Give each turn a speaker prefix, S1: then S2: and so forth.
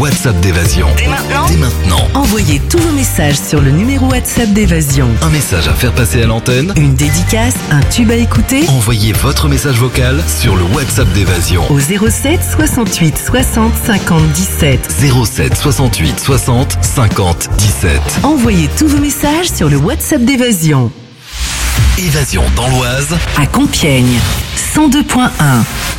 S1: WhatsApp d'Évasion. Dès maintenant.
S2: Envoyez tous vos messages sur le numéro WhatsApp d'Évasion.
S1: Un message à faire passer à l'antenne.
S2: Une dédicace, un tube à écouter.
S1: Envoyez votre message vocal sur le WhatsApp d'Évasion.
S2: Au 07 68 60 50 17.
S1: 07 68 60 50 17.
S2: Envoyez tous vos messages sur le WhatsApp d'Évasion.
S1: Évasion dans l'Oise.
S2: À Compiègne, 102.1.